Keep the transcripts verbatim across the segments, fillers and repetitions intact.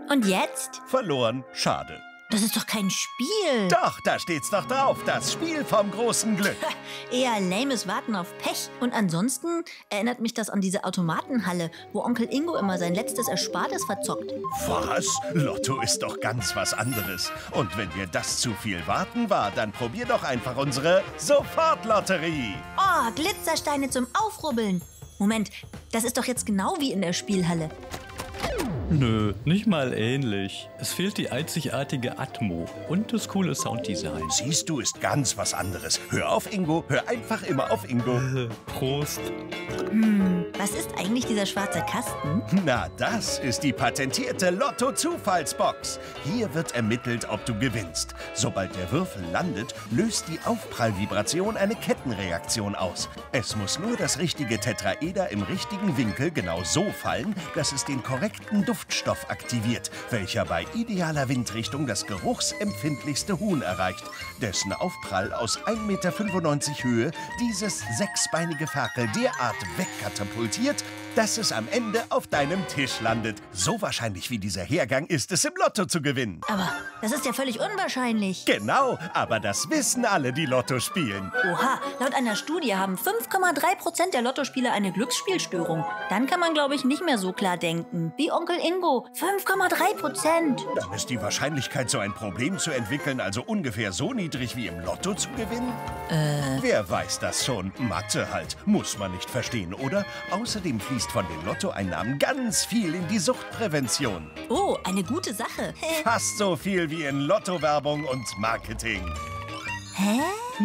Und jetzt? Verloren. Schade. Das ist doch kein Spiel. Doch, da steht's doch drauf. Das Spiel vom großen Glück. Eher lames Warten auf Pech. Und ansonsten erinnert mich das an diese Automatenhalle, wo Onkel Ingo immer sein letztes Erspartes verzockt. Was? Lotto ist doch ganz was anderes. Und wenn dir das zu viel Warten war, dann probier doch einfach unsere Sofortlotterie. Oh, Glitzersteine zum Aufrubbeln. Moment, das ist doch jetzt genau wie in der Spielhalle. Nö, nicht mal ähnlich. Es fehlt die einzigartige Atmo und das coole Sounddesign. Siehst du, ist ganz was anderes. Hör auf, Ingo. Hör einfach immer auf, Ingo. Prost. Hm, was ist eigentlich dieser schwarze Kasten? Na, das ist die patentierte Lotto-Zufallsbox. Hier wird ermittelt, ob du gewinnst. Sobald der Würfel landet, löst die Aufprallvibration eine Kettenreaktion aus. Es muss nur das richtige Tetraeder im richtigen Winkel genau so fallen, dass es den korrekten Duftstoff aktiviert, welcher bei idealer Windrichtung das geruchsempfindlichste Huhn erreicht, dessen Aufprall aus ein Meter fünfundneunzig Höhe dieses sechsbeinige Ferkel derart wegkatapultiert, dass es am Ende auf deinem Tisch landet. So wahrscheinlich wie dieser Hergang ist es, im Lotto zu gewinnen. Aber das ist ja völlig unwahrscheinlich. Genau, aber das wissen alle, die Lotto spielen. Oha, laut einer Studie haben fünf Komma drei Prozent der Lottospieler eine Glücksspielstörung. Dann kann man, glaube ich, nicht mehr so klar denken. Wie Onkel Ingo, fünf Komma drei Prozent. Dann ist die Wahrscheinlichkeit, so ein Problem zu entwickeln, also ungefähr so niedrig wie im Lotto zu gewinnen? Äh... Wer weiß das schon? Mathe halt. Muss man nicht verstehen, oder? Außerdem fließt von den Lottoeinnahmen ganz viel in die Suchtprävention. Oh, eine gute Sache. Fast so viel wie in Lottowerbung und Marketing. Hä?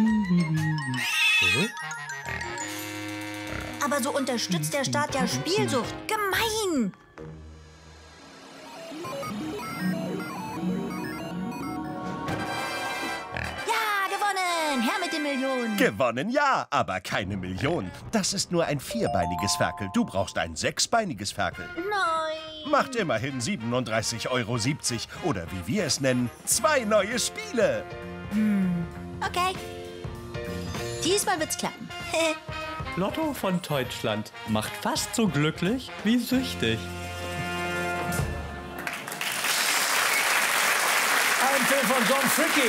Aber so unterstützt der Staat ja Spielsucht. Gemein! Ja, gewonnen! Her mit den Millionen! Gewonnen ja, aber keine Million. Das ist nur ein vierbeiniges Ferkel. Du brauchst ein sechsbeiniges Ferkel. Nein! Macht immerhin siebenunddreißig Euro siebzig oder wie wir es nennen, zwei neue Spiele. Hm, okay. Diesmal wird's klappen. Lotto von Deutschland macht fast so glücklich wie süchtig. Ein Film von John Fricke.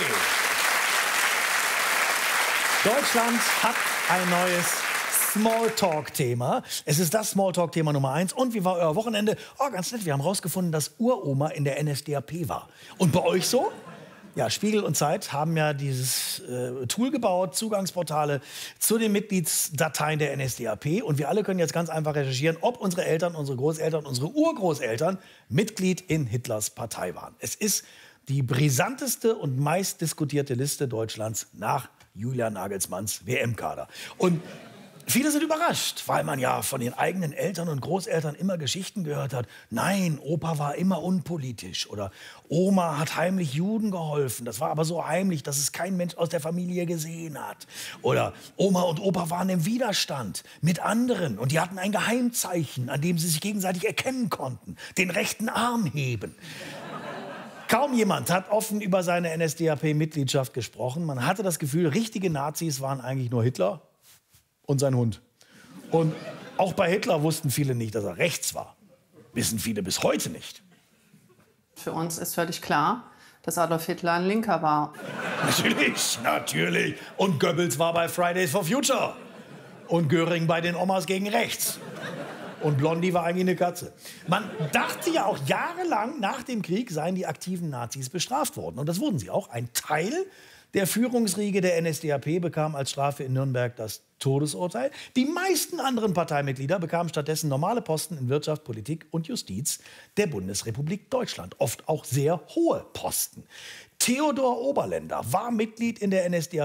Deutschland hat ein neues Smalltalk-Thema. Es ist das Smalltalk-Thema Nummer eins. Und wie war euer Wochenende? Oh, ganz nett, wir haben rausgefunden, dass Uroma in der N S D A P war. Und bei euch so? Ja, Spiegel und Zeit haben ja dieses äh, Tool gebaut, Zugangsportale zu den Mitgliedsdateien der N S D A P. Und wir alle können jetzt ganz einfach recherchieren, ob unsere Eltern, unsere Großeltern, unsere Urgroßeltern Mitglied in Hitlers Partei waren. Es ist die brisanteste und meistdiskutierte Liste Deutschlands nach Julian Nagelsmanns W M-Kader. Und viele sind überrascht, weil man ja von den eigenen Eltern und Großeltern immer Geschichten gehört hat. Nein, Opa war immer unpolitisch. Oder Oma hat heimlich Juden geholfen. Das war aber so heimlich, dass es kein Mensch aus der Familie gesehen hat. Oder Oma und Opa waren im Widerstand mit anderen. Und die hatten ein Geheimzeichen, an dem sie sich gegenseitig erkennen konnten. Den rechten Arm heben. Kaum jemand hat offen über seine N S D A P-Mitgliedschaft gesprochen. Man hatte das Gefühl, richtige Nazis waren eigentlich nur Hitler und sein Hund. Und auch bei Hitler wussten viele nicht, dass er rechts war. Wissen viele bis heute nicht. Für uns ist völlig klar, dass Adolf Hitler ein Linker war. Natürlich, natürlich. Und Goebbels war bei Fridays for Future. Und Göring bei den Omas gegen rechts. Und Blondie war eigentlich eine Katze. Man dachte ja auch jahrelang nach dem Krieg seien die aktiven Nazis bestraft worden. Und das wurden sie auch. Ein Teil der Führungsriege der N S D A P bekam als Strafe in Nürnberg das Todesurteil. Die meisten anderen Parteimitglieder bekamen stattdessen normale Posten in Wirtschaft, Politik und Justiz der Bundesrepublik Deutschland. Oft auch sehr hohe Posten. Theodor Oberländer war Mitglied in der N S D A P.